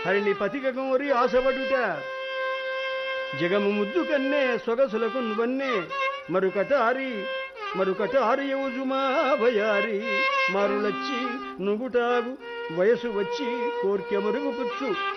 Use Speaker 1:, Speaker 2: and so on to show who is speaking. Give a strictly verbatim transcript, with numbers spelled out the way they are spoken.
Speaker 1: హరిని పతిక గోరి ఆశపడుట జగము ముద్దు కన్నే సొగసులకు నువ్వన్నే మరుకటారి మరుకటారి యౌజుమా భయారి మారులచ్చి నుగుటాగు వయసు వచ్చి కోర్కె మరుగుపుచ్చు